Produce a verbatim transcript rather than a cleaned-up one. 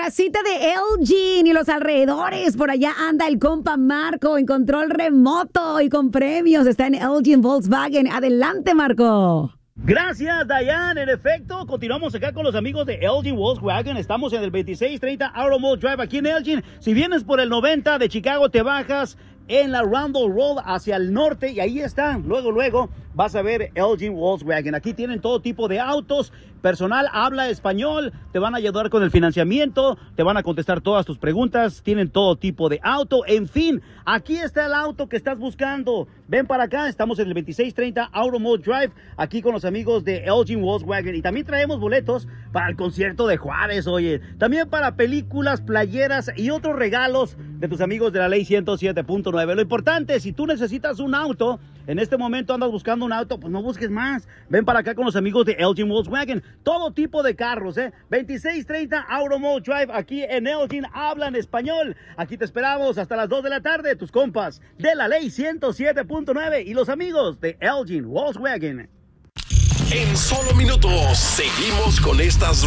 casita de Elgin y los alrededores. Por allá anda el compa Marco en control remoto y con premios. Está en Elgin Volkswagen. Adelante, Marco. Gracias, Dayan. En efecto, continuamos acá con los amigos de Elgin Volkswagen. Estamos en el veintiséis treinta Outer Mall Drive aquí en Elgin. Si vienes por el noventa de Chicago, te bajas en la Randall Road hacia el norte y ahí está. Luego, luego vas a ver Elgin Volkswagen. Aquí tienen todo tipo de autos. Personal habla español, te van a ayudar con el financiamiento, te van a contestar todas tus preguntas, tienen todo tipo de auto, en fin, aquí está el auto que estás buscando. Ven para acá, estamos en el veintiséis treinta Outer Mall Drive, aquí con los amigos de Elgin Volkswagen, y también traemos boletos para el concierto de Juárez, oye, también para películas, playeras y otros regalos de tus amigos de la ley ciento siete punto nueve. Lo importante, si tú necesitas un auto, en este momento andas buscando un auto, pues no busques más. Ven para acá con los amigos de Elgin Volkswagen. Todo tipo de carros, ¿eh? veintiséis treinta Outer Mall Drive, aquí en Elgin, hablan español. Aquí te esperamos hasta las dos de la tarde, tus compas de la ley ciento siete punto nueve y los amigos de Elgin Volkswagen. En solo minutos, seguimos con estas